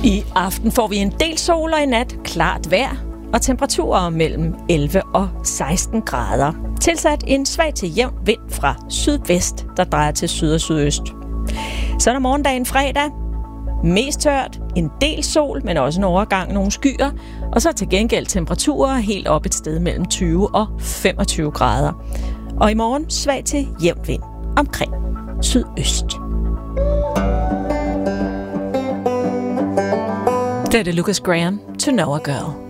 I aften får vi en del sol og i nat klart vejr og temperaturer mellem 11 og 16 grader. Tilsat en svag til jævn vind fra sydvest, der drejer til syd og sydøst. Så er der morgendagen fredag. Mest tørt, en del sol, men også en overgang nogle skyer. Og så til gengæld temperaturer helt op et sted mellem 20 og 25 grader. Og i morgen svag til jævn vind omkring sydøst. Det er det Lucas Graham, To Know a Girl.